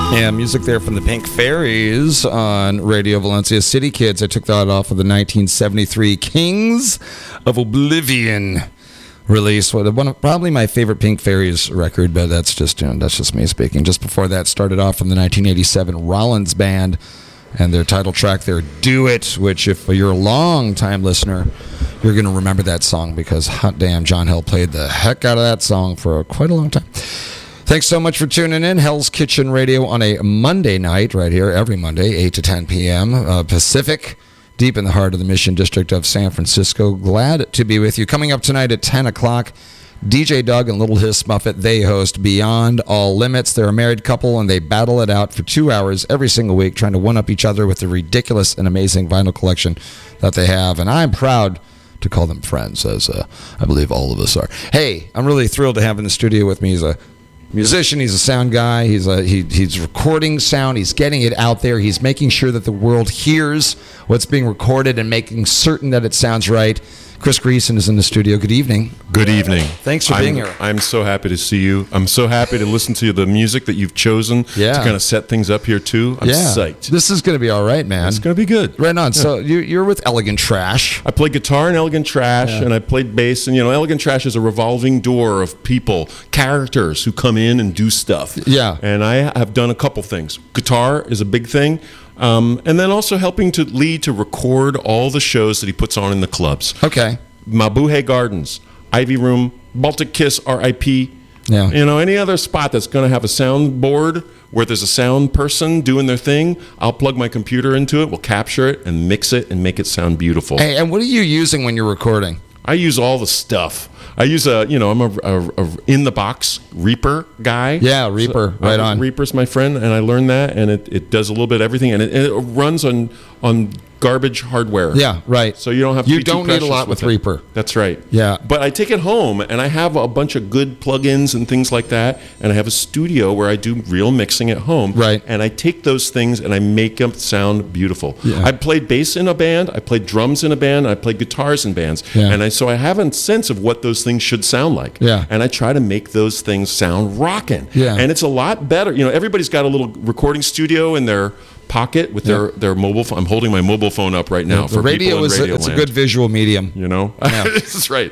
Yeah, music there from the Pink Fairies on Radio Valencia. City Kids. I took that off of the 1973 Kings of Oblivion release. Probably my favorite Pink Fairies record, but that's just me speaking. Just before that, started off from the 1987 Rollins Band and their title track there, Do It, which if you're a long-time listener, you're going to remember that song because, hot damn, John Hill played the heck out of that song for quite a long time. Thanks so much for tuning in. Hell's Kitchen Radio on a Monday night right here, every Monday, 8 to 10 p.m. Pacific, deep in the heart of the Mission District of San Francisco. Glad to be with you. Coming up tonight at 10 o'clock, DJ Doug and Little Hiss Muffet, they host Beyond All Limits. They're a married couple, and they battle it out for 2 hours every single week, trying to one-up each other with the ridiculous and amazing vinyl collection that they have. And I'm proud to call them friends, as I believe all of us are. Hey, I'm really thrilled to have in the studio with me. He's a musician, he's a sound guy, he's recording sound, he's getting it out there, he's making sure that the world hears what's being recorded and making certain that it sounds right. Chris Greason is in the studio. Good evening. Good evening. Thanks for being here. I'm so happy to see you. I'm so happy to listen to the music that you've chosen to kind of set things up here, too. I'm psyched. This is going to be all right, man. It's going to be good. Right on. Yeah. So you're with Elegant Trash. I play guitar in Elegant Trash, and I played bass. And, Elegant Trash is a revolving door of people, characters who come in and do stuff. Yeah. And I have done a couple things. Guitar is a big thing. And then also helping to lead to record all the shows that he puts on in the clubs. Okay. Mabuhay Gardens, Ivy Room, Baltic Kiss, RIP. Yeah. Any other spot that's going to have a sound board where there's a sound person doing their thing, I'll plug my computer into it, we'll capture it and mix it and make it sound beautiful. Hey, and what are you using when you're recording? I use all the stuff. I use I'm a in the box Reaper guy. Yeah, Reaper, so, right on. Reaper's my friend, and I learned that, and it does a little bit of everything, and it runs on garbage hardware. Yeah, right. So you don't have to be too don't need a lot with with Reaper. That's right. Yeah. But I take it home, and I have a bunch of good plugins and things like that, and I have a studio where I do real mixing at home. Right. And I take those things and I make them sound beautiful. Yeah. I played bass in a band, I played drums in a band, I played guitars in bands, Yeah. and so I have a sense of what those things should sound like. Yeah. And I try to make those things sound rockin'. Yeah. And it's a lot better. Everybody's got a little recording studio in their pocket with their mobile phone. I'm holding my mobile phone up right now for radio people in radio it's land. a good visual medium. That's right.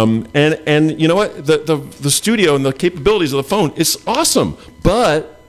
And you know what? The studio and the capabilities of the phone is awesome, but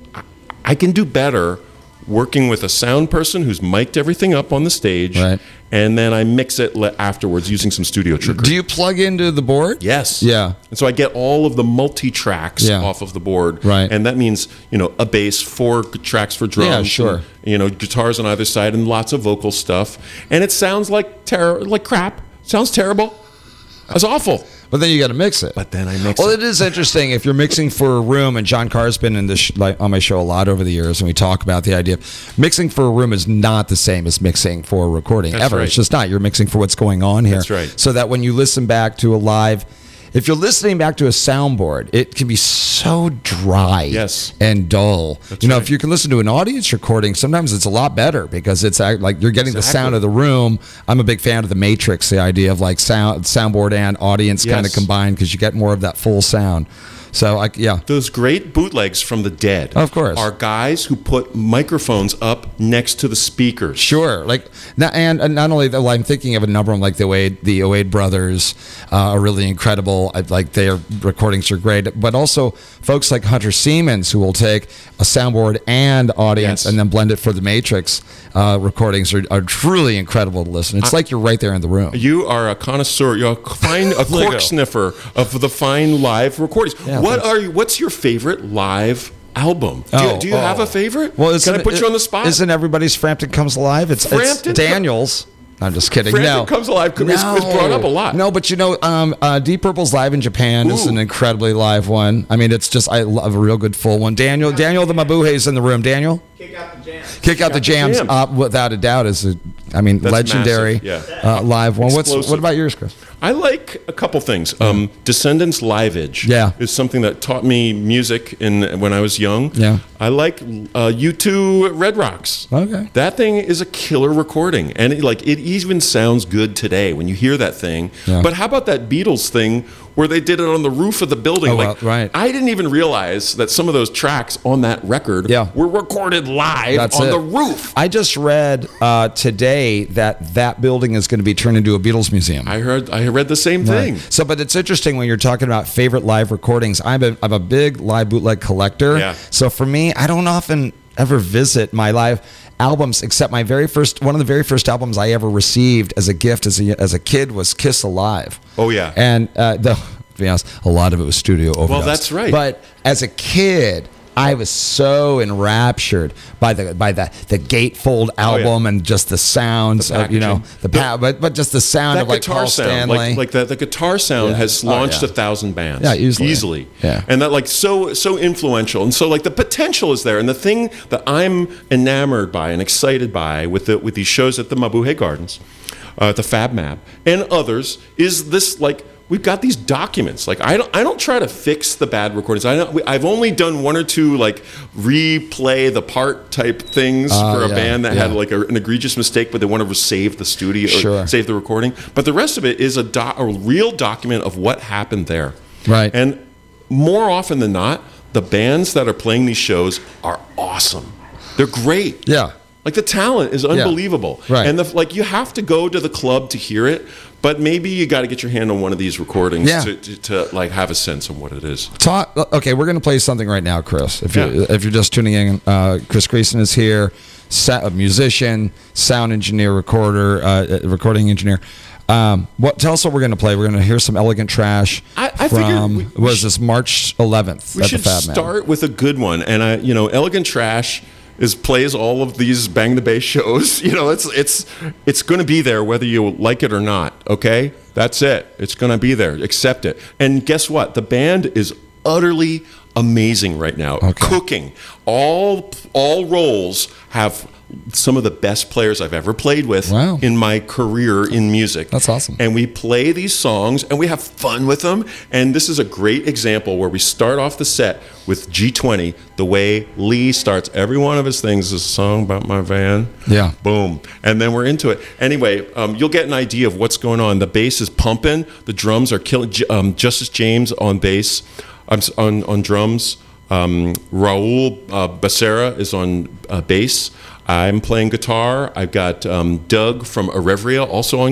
I can do better working with a sound person who's mic'd everything up on the stage, right. And then I mix it afterwards using some studio trickery. Do you plug into the board? Yes. Yeah. And so I get all of the multi-tracks off of the board. Right. And that means, a bass, 4 tracks for drums. Yeah, sure. And, guitars on either side and lots of vocal stuff. And it sounds like crap. Sounds terrible. It's awful. But then you got to mix it. But then I mix Well, it. it is interesting if you're mixing for a room, and John Carr's been in this on my show a lot over the years, and we talk about the idea of mixing for a room is not the same as mixing for a recording. That's ever. right. It's just not. You're mixing for what's going on here. That's right. So that when you listen back to a live, if you're listening back to a soundboard, it can be so dry and dull. That's right. if you can listen to an audience recording, sometimes it's a lot better because it's like you're getting the sound of the room. I'm a big fan of the Matrix, the idea of like soundboard and audience kind of combined because you get more of that full sound. So, those great bootlegs from the Dead, of course, are guys who put microphones up next to the speakers. Sure, and not only that, I'm thinking of a number of them, like the Oade brothers are really incredible. Like their recordings are great, but also folks like Hunter Siemens who will take a soundboard and audience and then blend it for the Matrix recordings are truly incredible to listen. It's like you're right there in the room. You are a connoisseur. You're a cork sniffer of the fine live recordings. Yeah, What's your favorite live album? Do you have a favorite? Well, can I put you on the spot? Isn't everybody's Frampton Comes Alive? It's Daniel's. I'm just kidding. Frampton Comes Alive is brought up a lot. No, but Deep Purple's live in Japan is an incredibly live one. I mean, it's just I love a real good full one. Daniel the Mabuhay's in the room. Daniel, Kick Out the Jams. Kick Out the Jams. Without a doubt, is legendary live one. What about yours, Chris? I like a couple things. Descendants Liveage Yeah. is something that taught me music when I was young. Yeah. I like U2 Red Rocks. Okay. That thing is a killer recording, and it even sounds good today when you hear that thing. Yeah. But how about that Beatles thing where they did it on the roof of the building? Oh, well, right. I didn't even realize that some of those tracks on that record were recorded live on the roof. I just read today that building is going to be turned into a Beatles museum. I read the same thing. Right. So, but it's interesting when you're talking about favorite live recordings. I'm a big live bootleg collector. Yeah. So for me, I don't often ever visit my live albums, except one of the very first albums I ever received as a gift as a kid was Kiss Alive. Oh yeah. And to be honest, a lot of it was studio overdubs. Well, that's right. But as a kid, I was so enraptured by the Gatefold album and just the sounds, but just the sound of like Paul Stanley. Like the guitar sound has launched 1,000 bands. Yeah, easily. Yeah. And that so influential. And so the potential is there. And the thing that I'm enamored by and excited by with these shows at the Mabuhay Gardens, the Fab Map, and others is this we've got these documents. I don't try to fix the bad recordings. I've only done one or two replay the part type things for a band that had an egregious mistake, but they want to save the studio or save the recording. But the rest of it is a real document of what happened there. Right. And more often than not, the bands that are playing these shows are awesome. They're great. Yeah. The talent is unbelievable. Yeah. Right. And you have to go to the club to hear it, but maybe you got to get your hand on one of these recordings to have a sense of what it is. Okay, we're going to play something right now, Chris. If you're just tuning in, Chris Greason is here, a musician, sound engineer, recording engineer. Tell us what we're going to play. We're going to hear some Elegant Trash. I figured this March 11th? We should start with a good one, and Elegant Trash plays all of these Bang the Bass shows. It's going to be there whether you like it or not. Okay, that's it. It's going to be there. Accept it. And guess what? The band is utterly amazing right now. Okay. Cooking. All roles have some of the best players I've ever played with in my career in music. That's awesome. And we play these songs and we have fun with them. And this is a great example where we start off the set with G20, the way Lee starts every one of his things is a song about my van. Yeah. Boom. And then we're into it. Anyway, you'll get an idea of what's going on. The bass is pumping. The drums are killing. Justice James on bass, on drums. Raul Becerra is on bass. I'm playing guitar. I've got Doug from Arevria also on